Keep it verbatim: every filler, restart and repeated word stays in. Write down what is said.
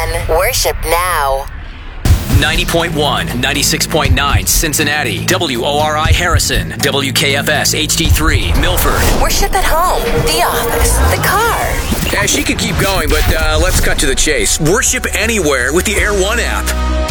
one. Worship now. ninety point one, ninety-six point nine, Cincinnati. W O R I Harrison. W K F S H D three, Milford. Worship at home, the office, the car. Yeah, she could keep going, but uh, let's cut to the chase. Worship anywhere with the Air One app.